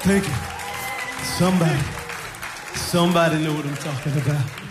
Thank you. Somebody knew what I'm talking about.